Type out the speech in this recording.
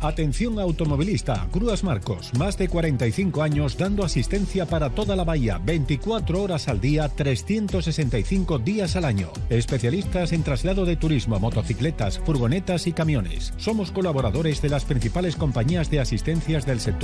Atención automovilista, Grúas Marcos, más de 45 años dando asistencia para toda la bahía, 24 horas al día, 365 días al año. Especialistas en traslado de turismo, motocicletas, furgonetas y camiones. Somos colaboradores de las principales compañías de asistencias del sector